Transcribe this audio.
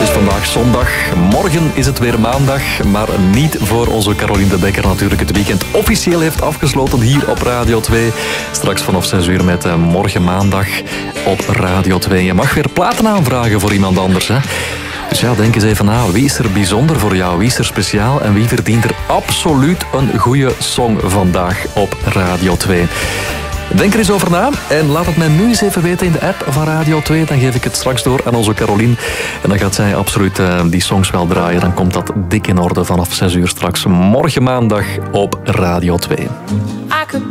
is vandaag zondag. Morgen is het weer maandag. Maar niet voor onze Caroline de Bekker natuurlijk het weekend officieel heeft afgesloten hier op Radio 2. Straks vanaf 6 uur met Morgen Maandag op Radio 2. Je mag weer platen aanvragen voor iemand anders, hè? Dus ja, denk eens even na. Wie is er bijzonder voor jou? Wie is er speciaal? En wie verdient er absoluut een goede song vandaag op Radio 2? Denk er eens over na en laat het mij nu eens even weten in de app van Radio 2. Dan geef ik het straks door aan onze Caroline. En dan gaat zij absoluut die songs wel draaien. Dan komt dat dik in orde vanaf 6 uur straks morgen maandag op Radio 2.